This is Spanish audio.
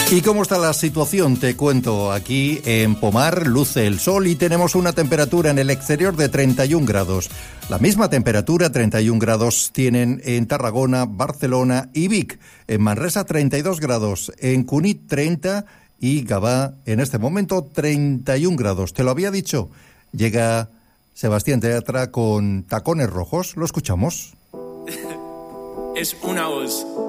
¿Y cómo está la situación? Te cuento, aquí en Pomar luce el sol y tenemos una temperatura en el exterior de 31 grados. La misma temperatura, 31 grados, tienen en Tarragona, Barcelona y Vic. En Manresa, 32 grados. En Cunit, 30 y Gavà, en este momento, 31 grados. Te lo había dicho. Llega Sebastián Yatra con Tacones Rojos. Lo escuchamos. Es una voz